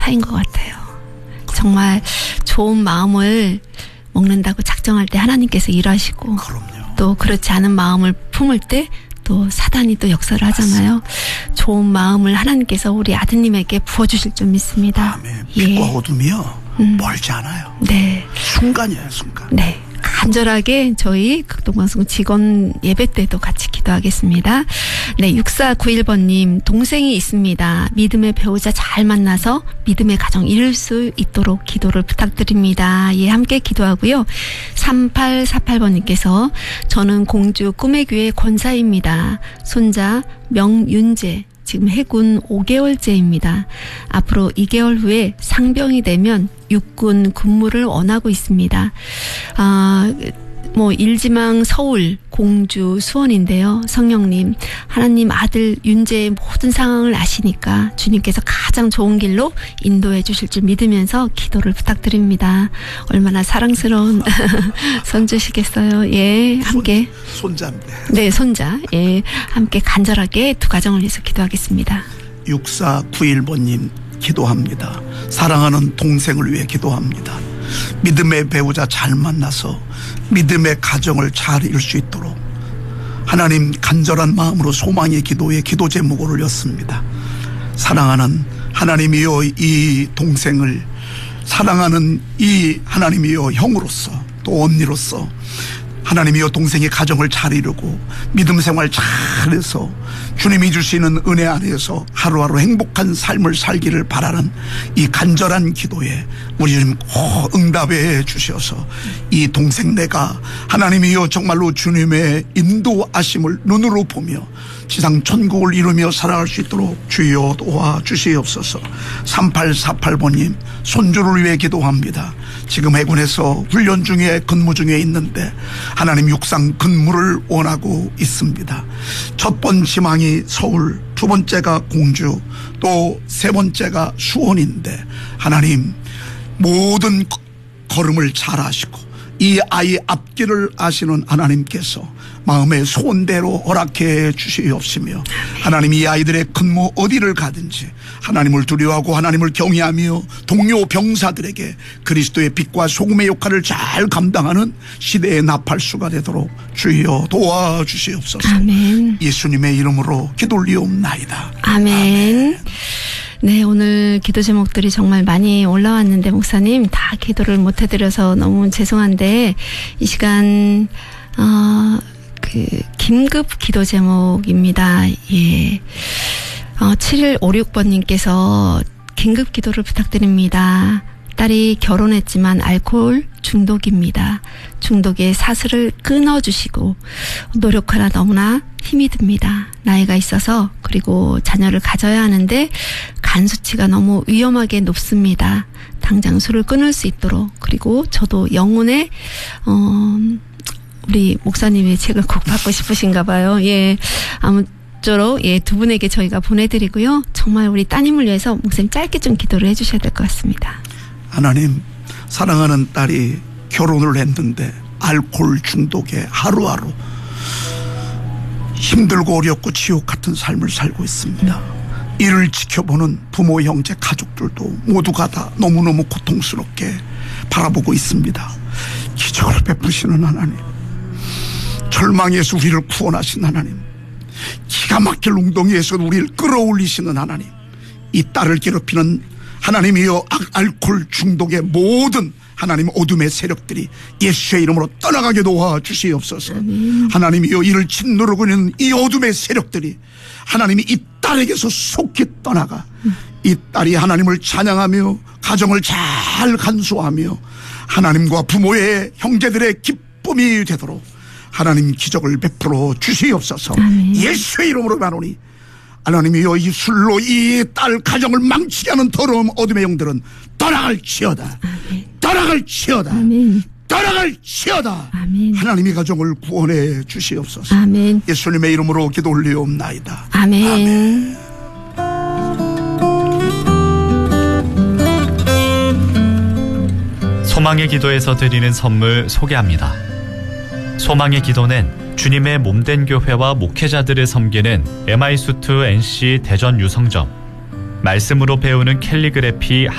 사인 것 같아요. 정말 좋은 마음을 먹는다고 작정할 때 하나님께서 일하시고, 그럼요. 또 그렇지 않은 마음을 품을 때 또 사단이 또 역사를 하잖아요. 맞습니다. 좋은 마음을 하나님께서 우리 아드님에게 부어주실 줄 믿습니다. 아멘. 빛과 어둠이요 멀지 않아요. 네. 순간이에요, 순간. 네. 간절하게 저희 극동방송 직원 예배 때도 같이 기도하겠습니다. 네, 6491번님, 동생이 있습니다. 믿음의 배우자 잘 만나서 믿음의 가정 이룰 수 있도록 기도를 부탁드립니다. 예, 함께 기도하고요. 3848번님께서 저는 공주 꿈의 교회 권사입니다. 손자 명윤재. 지금 해군 5개월째입니다. 앞으로 2개월 후에 상병이 되면 육군 근무를 원하고 있습니다. 일지망 서울, 공주, 수원인데요. 성령님, 하나님 아들 윤재의 모든 상황을 아시니까 주님께서 가장 좋은 길로 인도해 주실 줄 믿으면서 기도를 부탁드립니다. 얼마나 사랑스러운 손주시겠어요. 예, 함께. 손자인데. 네, 손자. 예, 함께 간절하게 두 가정을 위해서 기도하겠습니다. 6491번님 기도합니다. 사랑하는 동생을 위해 기도합니다. 믿음의 배우자 잘 만나서 믿음의 가정을 잘 이룰 수 있도록 하나님 간절한 마음으로 소망의 기도에 기도 제목을 올렸습니다. 사랑하는 하나님이여, 이 동생을 사랑하는 이 하나님이여 형으로서 또 언니로서 하나님이여 동생의 가정을 잘 이루고 믿음 생활 잘해서 주님이 주시는 은혜 안에서 하루하루 행복한 삶을 살기를 바라는 이 간절한 기도에 우리 주님 꼭 응답해 주셔서 이 동생 내가 하나님이여 정말로 주님의 인도하심을 눈으로 보며 지상 천국을 이루며 살아갈 수 있도록 주여 도와주시옵소서. 3848번님 손주를 위해 기도합니다. 지금 해군에서 훈련 중에 근무 중에 있는데 하나님 육상 근무를 원하고 있습니다. 첫 번째 희망이 서울, 두 번째가 공주, 또 세 번째가 수원인데 하나님 모든 걸음을 잘 하시고 이 아이 앞길을 아시는 하나님께서 마음의 소원대로 허락해 주시옵시며 하나님 이 아이들의 근무 어디를 가든지 하나님을 두려워하고 하나님을 경외하며 동료 병사들에게 그리스도의 빛과 소금의 역할을 잘 감당하는 시대의 나팔수가 되도록 주여 도와주시옵소서. 아멘. 예수님의 이름으로 기도 올리옵나이다. 아멘. 아멘. 네, 오늘 기도 제목들이 정말 많이 올라왔는데 목사님 다 기도를 못 해드려서 너무 죄송한데 이 시간 긴급 기도 제목입니다. 예. 7156번님께서 긴급 기도를 부탁드립니다. 딸이 결혼했지만 알코올 중독입니다. 중독의 사슬을 끊어주시고 노력하라 너무나 힘이 듭니다. 나이가 있어서 그리고 자녀를 가져야 하는데 간 수치가 너무 위험하게 높습니다. 당장 술을 끊을 수 있도록 그리고 저도 영혼의 우리 목사님의 책을 꼭 받고 싶으신가 봐요. 예, 아무쪼록 예, 두 분에게 저희가 보내드리고요. 정말 우리 따님을 위해서 목사님 짧게 좀 기도를 해주셔야 될 것 같습니다. 하나님, 사랑하는 딸이 결혼을 했는데 알코올 중독에 하루하루 힘들고 어렵고 지옥 같은 삶을 살고 있습니다. 이를 지켜보는 부모, 형제, 가족들도 모두가 다 너무너무 고통스럽게 바라보고 있습니다. 기적을 베푸시는 하나님, 절망에서 우리를 구원하신 하나님, 기가 막힐 웅덩이에서 우리를 끌어올리시는 하나님, 이 딸을 괴롭히는 하나님이여 알코올 중독의 모든 하나님 어둠의 세력들이 예수의 이름으로 떠나가게 도와주시옵소서. 하나님이여 이를 짓누르고 있는 이 어둠의 세력들이 하나님이 이 딸에게서 속히 떠나가 이 딸이 하나님을 찬양하며 가정을 잘 간수하며 하나님과 부모의 형제들의 기쁨이 되도록 하나님 기적을 베풀어 주시옵소서. 예수의 이름으로 말하노니 하나님이여 이 술로 이 딸 가정을 망치게 하는 더러움 어둠의 영들은 떠나갈지어다. 떠나갈지어다. 떠나갈지어다. 하나님이 가정을 구원해 주시옵소서. 아멘. 예수님의 이름으로 기도 올리옵나이다. 아멘. 아멘. 소망의 기도에서 드리는 선물 소개합니다. 소망의 기도는 주님의 몸된 교회와 목회자들을 섬기는 MI수트 NC 대전 유성점, 말씀으로 배우는 캘리그래피